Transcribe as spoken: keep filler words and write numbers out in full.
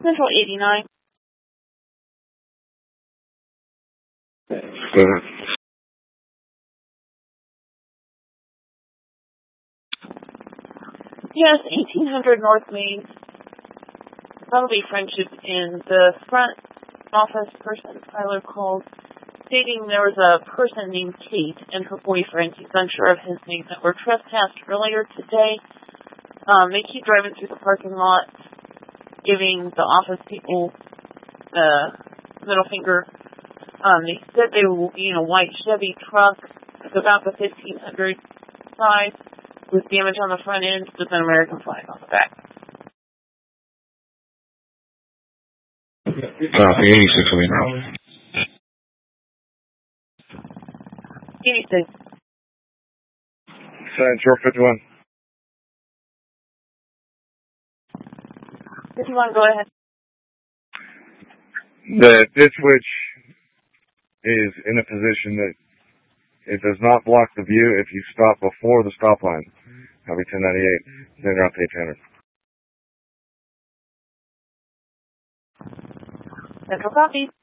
Central eighty-nine. Good. Yes, eighteen hundred North Main. Probably Friendship Inn. The front office person, Tyler, called stating there was a person named Kate and her boyfriend, he's unsure of his name, that were trespassed earlier today. Um, they keep driving through the parking lot, giving the office people the middle finger. Um, they said they will be in a white Chevy truck. It's about the fifteen hundred size with damage on the front end with an American flag on the back. Copy, eighty-six will be now. eighty-six. Central fifty-one. fifty-one, go ahead. The ditch witch is in a position that it does not block the view if you stop before the stop line. Copy ten ninety-eight. Then you're on page one hundred. Central copy.